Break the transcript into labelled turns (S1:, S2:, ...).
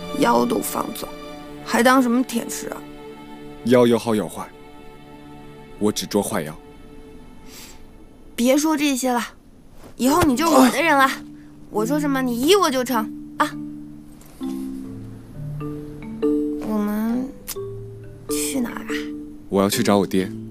S1: 腰都放纵，还当什么铁石啊？
S2: 腰有好有坏，我只捉坏腰。
S1: 别说这些了，以后你就是我的人了。我说什么你依我就成啊。我们去哪儿啊？
S2: 我要去找我爹。